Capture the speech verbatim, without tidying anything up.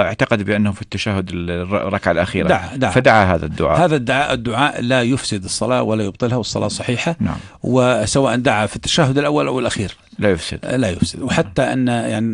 اعتقد بأنه في التشهد الركعة الأخيرة دعا دعا فدعا هذا الدعاء. هذا الدعاء الدعاء لا يفسد الصلاة ولا يبطلها، والصلاة صحيحة. نعم. وسواء دعا في التشهد الأول أو الأخير لا يفسد لا يفسد. وحتى أن يعني